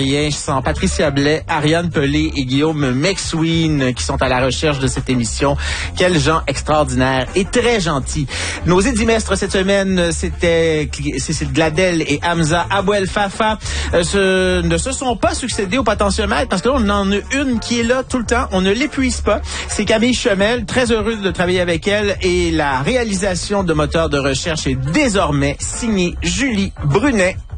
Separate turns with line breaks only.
rien sans Patricia Blais, Ariane Pelé et Guillaume McSween qui sont à la recherche de cette émission. Quels gens extraordinaires et très gentils. Nos édimestres cette semaine, c'était Cécile Gladel et Hamza Abouel Fafa. Ne se sont pas succédés au potentiomètre parce que là, on en a une qui est là tout le temps. On ne l'épuise pas. C'est Camille Chemel. Très heureuse de travailler avec elle et la réalisation de moteurs de recherche est désormais signée Julie Brunet.